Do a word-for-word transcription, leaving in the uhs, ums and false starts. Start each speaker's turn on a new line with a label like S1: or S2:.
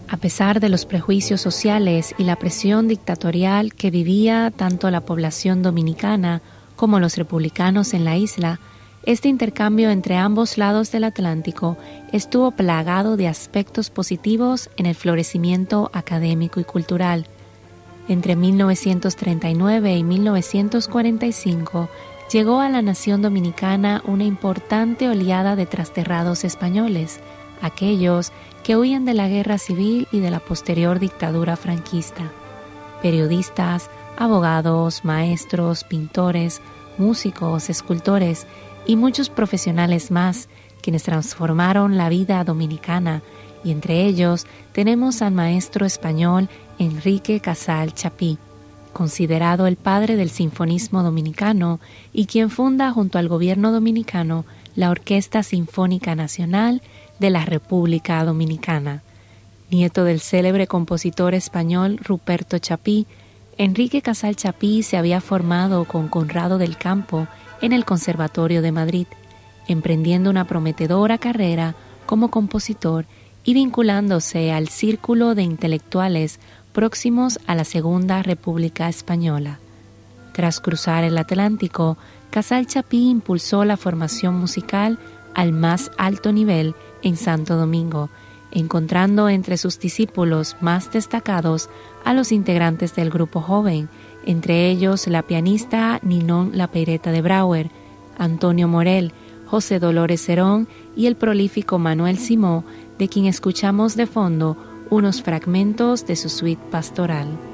S1: A pesar de los prejuicios sociales y la presión dictatorial que vivía tanto la población dominicana como los republicanos en la isla, este intercambio entre ambos lados del Atlántico estuvo plagado de aspectos positivos en el florecimiento académico y cultural. Entre mil novecientos treinta y nueve y mil novecientos cuarenta y cinco llegó a la nación dominicana una importante oleada de trasterrados españoles, aquellos que huían de la guerra civil y de la posterior dictadura franquista. Periodistas, abogados, maestros, pintores, músicos, escultores y muchos profesionales más quienes transformaron la vida dominicana, y entre ellos tenemos al maestro español Enrique Casal Chapí, considerado el padre del sinfonismo dominicano y quien funda junto al gobierno dominicano la Orquesta Sinfónica Nacional de la República Dominicana. Nieto del célebre compositor español Ruperto Chapí, Enrique Casal Chapí se había formado con Conrado del Campo en el Conservatorio de Madrid, emprendiendo una prometedora carrera como compositor y vinculándose al círculo de intelectuales próximos a la Segunda República Española. Tras cruzar el Atlántico, Casal Chapí impulsó la formación musical al más alto nivel en Santo Domingo, encontrando entre sus discípulos más destacados a los integrantes del grupo joven, entre ellos la pianista Ninon La Peireta de Brouwer, Antonio Morel, José Dolores Cerón y el prolífico Manuel Simó, de quien escuchamos de fondo unos fragmentos de su suite pastoral.